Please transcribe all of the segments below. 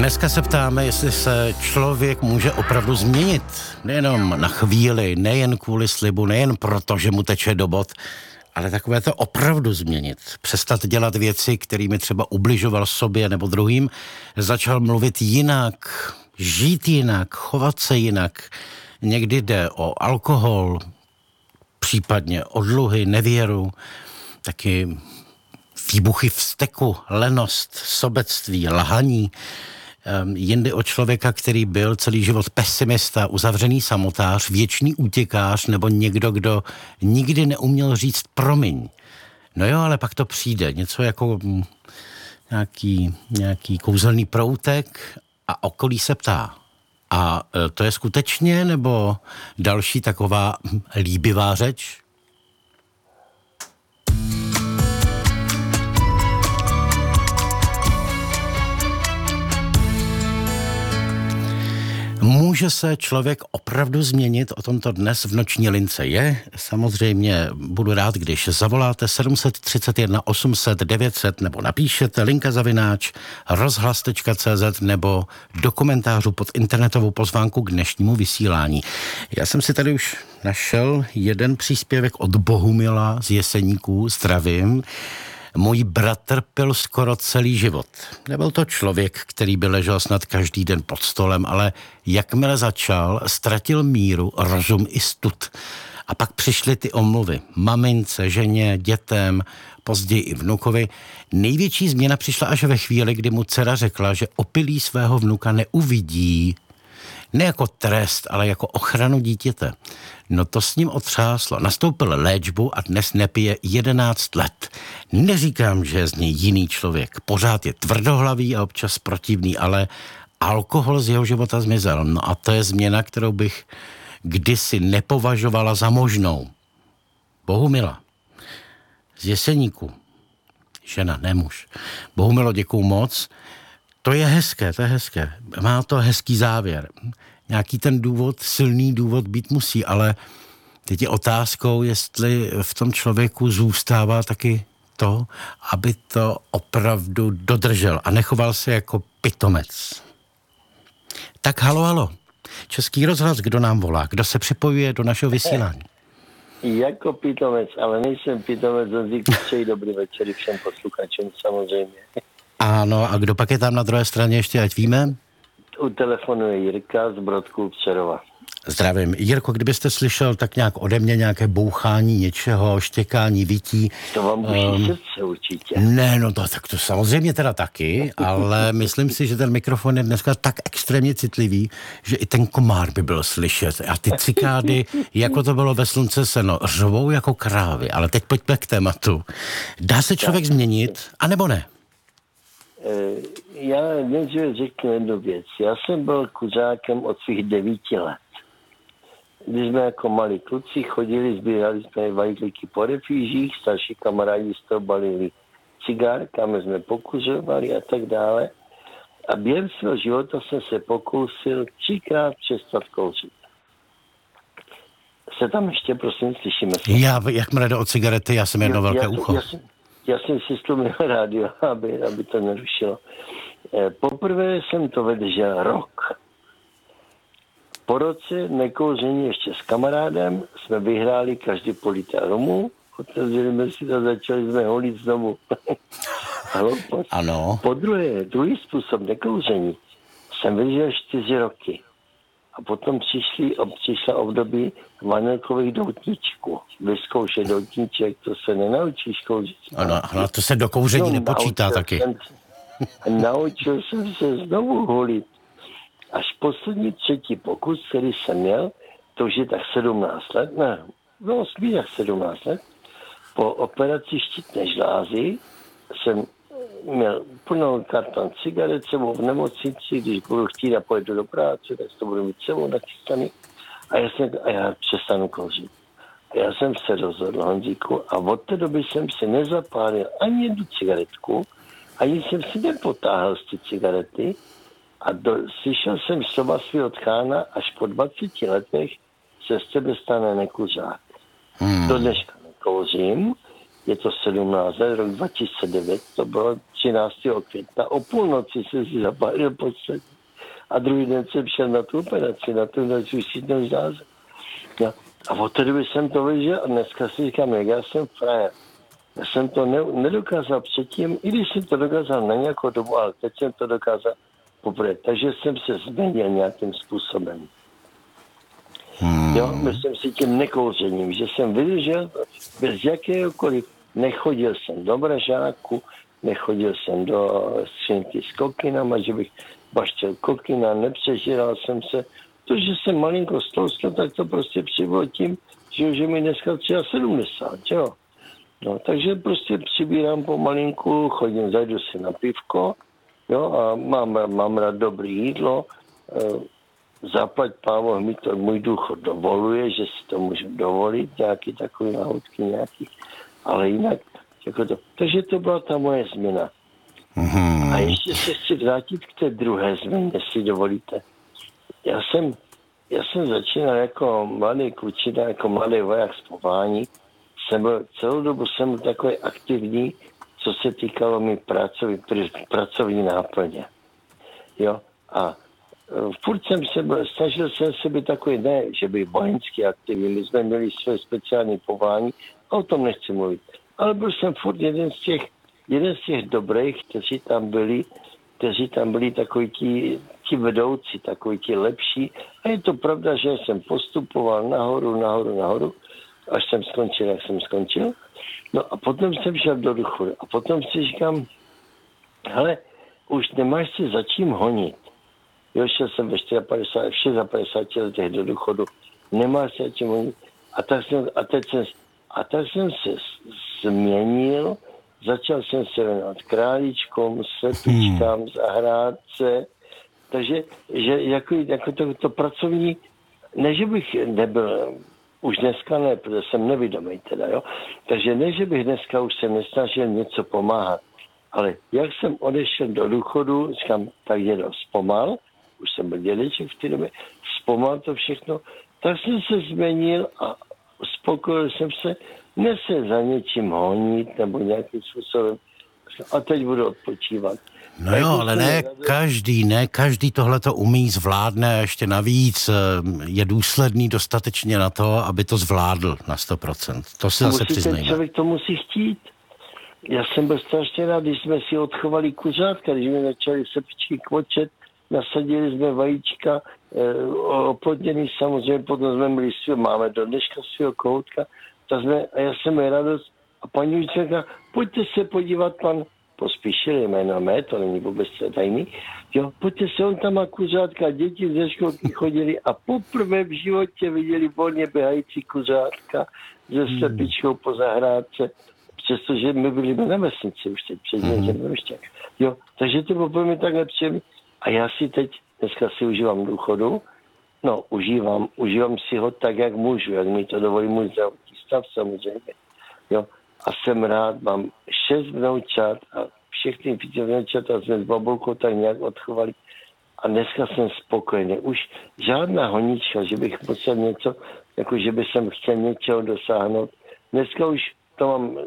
Dneska se ptáme, jestli se člověk může opravdu změnit. Nejenom na chvíli, nejen kvůli slibu, nejen proto, že mu teče do bot, ale takové to opravdu změnit. Přestat dělat věci, kterými třeba ubližoval sobě nebo druhým. Začal mluvit jinak, žít jinak, chovat se jinak. Někdy jde o alkohol, případně o dluhy, nevěru, taky výbuchy vzteku, lenost, sobectví, lhaní. Jindy o člověka, který byl celý život pesimista, uzavřený samotář, věčný útěkář nebo někdo, kdo nikdy neuměl říct promiň. No jo, ale pak to přijde. Něco jako nějaký kouzelný proutek a okolí se ptá. A to je skutečně nebo další taková líbivá řeč? Může se člověk opravdu změnit? O tomto dnes v Noční lince je. Samozřejmě budu rád, když zavoláte 731 800 900 nebo napíšete linka@rozhlas.cz nebo do komentářů pod internetovou pozvánku k dnešnímu vysílání. Já jsem si tady už našel jeden příspěvek od Bohumila z Jeseníků. Zdravím. Můj bratr pil skoro celý život. Nebyl to člověk, který by ležel snad každý den pod stolem, ale jakmile začal, ztratil míru, rozum i stud. A pak přišly ty omluvy. Mamince, ženě, dětem, později i vnukovi. Největší změna přišla až ve chvíli, kdy mu dcera řekla, že opilý svého vnuka neuvidí. Ne jako trest, ale jako ochranu dítěte. No to s ním otřáslo. Nastoupil léčbu a dnes nepije 11 let. Neříkám, že je z něj jiný člověk. Pořád je tvrdohlavý a občas protivný, ale alkohol z jeho života zmizel. No a to je změna, kterou bych kdysi nepovažovala za možnou. Bohumila z Jeseníku. Žena, ne muž. Bohumilo, děkuju moc. To je hezké. Má to hezký závěr. Nějaký ten důvod, silný důvod být musí, ale teď je otázkou, jestli v tom člověku zůstává taky to, aby to opravdu dodržel a nechoval se jako pitomec. Tak halo. Český rozhlas, kdo nám volá? Kdo se připojuje do našeho vysílání? Jako pitomec, ale nejsem pitomec, přeji dobrý večer všem posluchačům samozřejmě. Ano, a kdo pak je tam na druhé straně ještě, ať víme? U telefonu je Jirka z Brodků Přerova. Zdravím. Jirko, kdybyste slyšel tak nějak ode mě nějaké bouchání něčeho, štěkání, vytí. To vám buší srdce určitě. Ne, no tak to samozřejmě teda taky, ale myslím si, že ten mikrofon je dneska tak extrémně citlivý, že i ten komár by byl slyšet. A ty cikády, jako to bylo ve Slunce seno, řvou jako krávy. Ale teď pojďme k tématu. Dá se člověk změnit, anebo ne? Já nejdříve řeknu jednu věc. Já jsem byl kuřákem od svých 9 let. Když jsme jako malí kluci chodili, sbírali jsme vajtlíky po refýžích, starší kamarádi z toho balili cigárkami, jsme pokuřovali a tak dále. A během svého života jsem se pokusil 3krát přestat kouřit. Se tam ještě, prosím, slyšíme se? Jakmile jde o cigarety, já jsem jedno velké ucho. Já jsem si stlumil rádio, aby to nerušilo. Poprvé jsem to vydržel rok. Po roce nekouření ještě s kamarádem jsme vyhráli každý po litr rumu, otevřeli jsme si to, začali jsme holit znovu. Ano. Po druhý způsob nekouření jsem vydržel 4 roky. A potom přišla období vanilkových doutníčků. Vyzkoušet doutníček, to se nenaučíš kouřit. Ano, to se do kouření nepočítá taky. Naučil jsem se znovu holit. Až poslední 3. pokus, který jsem měl, to už je tak 17 let, spíš tak 17 let, po operaci štítné žlázy jsem měl plnou karton cigaret sebou v nemocnici, když budu chtít a pojedu do práce, tak to budu mít sebou nachystaný a já přestanu kouřit. A já jsem se rozhodl, Honzíku, a od té doby jsem si nezapálil ani jednu cigaretku, ani jsem si nepotáhl z ty cigarety a slyšel jsem slova svého tchána, až po 20 letech se z tebe stane nekuřák. Do dneška nekouřím, je to 17 let, rok 2009, to bylo 13. května, o půlnoci jsem si zapálil poslední. A druhý den jsem šel na tu operaci, na tu usítnou zázek. No, a od té doby jsem to vyžil a dneska si říkám, jak já jsem frajer. Já jsem to nedokázal předtím, i když jsem to dokázal na nějakou dobu, ale teď jsem to dokázal poprvé. Takže jsem se změnil nějakým způsobem. Jo, myslím si tím nekouřením, že jsem vydržel bez jakéhokoliv. Nechodil jsem do mražáku, nechodil jsem do skřínky s kokinama, že bych baštil kokina, nepřežíral jsem se. To, že jsem malinko stloustl, tak to prostě přibylo tím, že mi dneska třeba 70, jo. No, takže prostě přibírám pomalinku, chodím, zajdu si na pivko, jo, a mám rád dobré jídlo, zaplať pávo, mi to můj důchod dovoluje, že si to můžu dovolit, nějaký takový náhodky nějaký, ale jinak, jako to. Takže to byla ta moje změna. A ještě se chci vrátit k té druhé změně, jestli dovolíte. Já jsem začínal jako mladý klučina, jako mladý voják z pování. Celou dobu jsem byl takový aktivní, co se týkalo mi pracovní náplně. Jo, a furt snažil jsem se být takový, ne, že by vojenský aktivní, my jsme měli své speciální pování, o tom nechci mluvit. Ale byl jsem furt jeden z těch dobrých, kteří tam byli takový ti vedoucí, takový ti lepší. A je to pravda, že jsem postupoval nahoru, až jsem skončil, jak jsem skončil. No a potom jsem šel do důchodu. A potom si říkám, hele, už nemáš si za čím honit. Jo, šel jsem ve 56 letech do důchodu. Nemáš si za čím honit. A tak jsem se změnil, začal jsem se věnovat králíčkům, slepičkám, zahrádce. Takže že jako to pracovní, ne, že bych nebyl, už dneska ne, protože jsem nevědomý teda, jo. Takže ne, že bych dneska už se nesnažil něco pomáhat. Ale jak jsem odešel do důchodu, říkám, tak dědo, zpomal, už jsem byl dědeček v té době, zpomal to všechno, tak jsem se změnil a uspokojil jsem se, ne se za něčím honit nebo nějakým způsobem. A teď budu odpočívat. No jo, ale ne každý tohle to umí, zvládne a ještě navíc je důsledný dostatečně na to, aby to zvládl na 100%. To si zase přiznejme. Člověk to musí chtít. Já jsem byl strašně rád, když jsme si odchovali kuřátka, když jsme začali sepičky kvočet, nasadili jsme vajíčka, oplodněný samozřejmě, potom jsme měli máme do dneška svého kohoutka, a já jsem měl radost a paní učitelka, pojďte se podívat, pan Pospíšil, jméno mé, to není vůbec tajný, jo, pojďte se, on tam má kuřátka, děti ze školky chodili a poprvé v životě viděli volně běhající kuřátka se slepičkou po zahrádce, přestože my byli na vesnici už teď, před něčem ještě. Jo, takže to bylo pro mě takhle příjemné. A já si teď, dneska si užívám důchodu, no, užívám si ho tak, jak můžu, jak mi to dovolí můj zdravotní stav samozřejmě, jo. A jsem rád, mám 6 vnoučat a všechny vnoučata jsme s babulkou tak nějak odchovali. A dneska jsem spokojený. Už žádná honička, že bych musel něco, jako že bych jsem chtěl něčeho dosáhnout. Dneska už to mám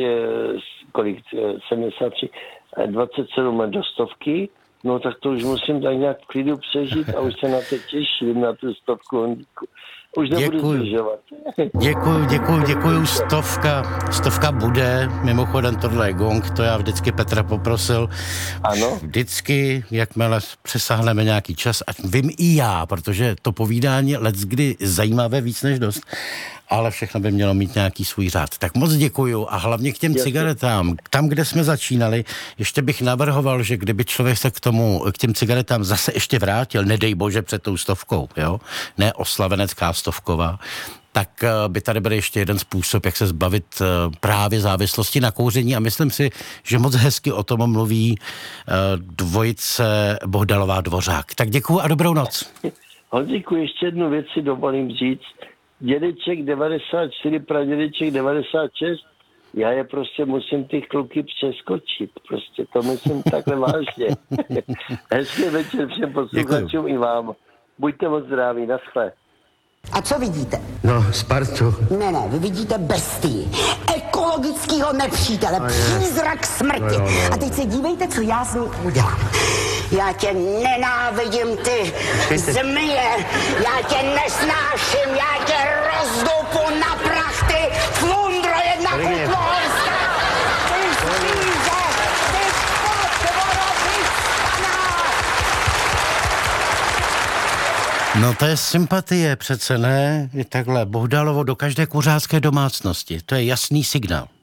73, 27 let do 100, no tak to už musím tak nějak v klidu přežít a už se na to těším, na tu 100 honíku. Už nebudu zdržovat. Děkuju. Stovka bude. Mimochodem, tohle je gong, to já vždycky Petra poprosil. Ano. Vždycky, jakmile přesáhneme nějaký čas, ať vím i já, protože to povídání leckdy zajímavé víc než dost, ale všechno by mělo mít nějaký svůj řád. Tak moc děkuju a hlavně k těm cigaretám. Tam, kde jsme začínali, ještě bych navrhoval, že kdyby člověk se k těm cigaretám zase ještě vrátil, nedej bože před tou 100, jo, ne oslavenecká 100, tak by tady byl ještě jeden způsob, jak se zbavit právě závislosti na kouření a myslím si, že moc hezky o tom mluví dvojice Bohdalová Dvořák. Tak děkuju a dobrou noc. Děkuji, ještě jednu věc si dovolím říct. Dědeček 94, pradědeček 96, já je prostě musím ty kluky přeskočit. Prostě to myslím takhle vážně. Hezký večer všem posluchačům i vám. Buďte moc zdraví, naschle. A co vidíte? No, Spartu. Ne, vy vidíte bestii, ekologického nepřítele, přízrak smrti. No. A teď se dívejte, co já s ním udělám. Já tě nenávidím, ty zmije, já tě nesnáším, já tě rozdupu na prach, ty flundro jedna kutlohorská, ty štíře, ty potvoro vystaná. No to je sympatie přece, ne? Je takhle Bohdalovo do každé kuřácké domácnosti. To je jasný signál.